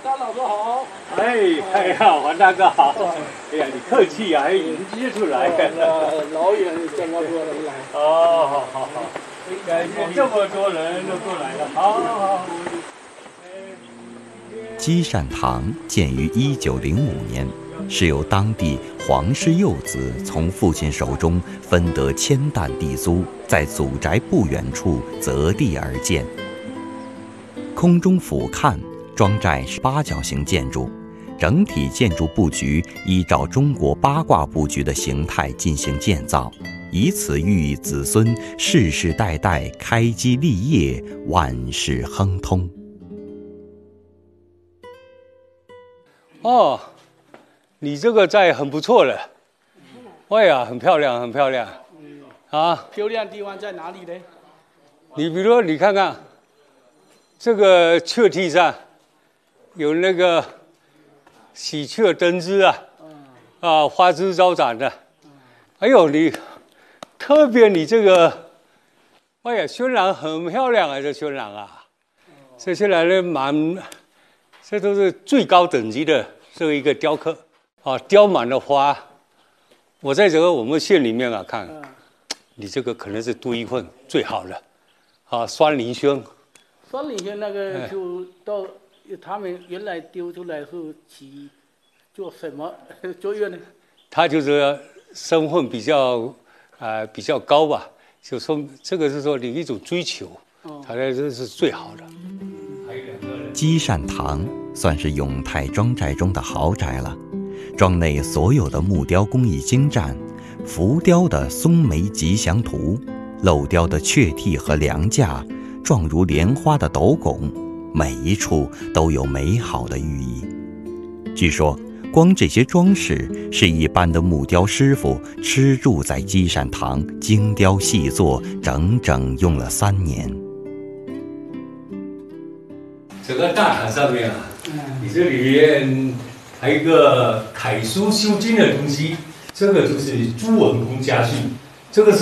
张老师好。 哎呀，黄大哥好。哎呀，你客气啊，还迎接出来。 老远这么多人来。 哦，好。感谢这么多人都过来了，好。 积善堂建于1905年，是由当地黄氏幼子从父亲手中分得1000担地租，在祖宅不远处择地而建。空中俯瞰，庄寨是8角形建筑，整体建筑布局依照中国八卦布局的形态进行建造，以此寓意子孙世世代代开基立业，万事亨通。 哦，你这个寨很不错了。哎呀，很漂亮，很漂亮。啊， 漂亮地方在哪里呢？ 你比如说，你看看这个雀梯上有那个喜鹊登枝啊，花枝招展的。哎呦，你特别你这个，哎呀，渲染很漂亮啊，这渲染啊，这渲染的这都是最高等级的这一个雕刻啊，雕满了花。我在我们县里面看，你这个可能是独一份最好的啊，酸林轩。 酸林轩那个就到他们原来丢出来后起做什么作用呢？ 他就是身份比较高吧，就说这个是说你一种追求，他这是最好的。 积善堂算是永泰庄寨中的豪宅了，庄内所有的木雕工艺精湛，浮雕的松梅吉祥图，镂雕的雀替和梁架，状如莲花的斗拱，每一处都有美好的寓意。据说光这些装饰是一般的木雕师傅吃住在积善堂精雕细作，整整用了3年。 整个大堂上面你这里面还有一个楷书修经的东西，这个就是朱文公家训，这个是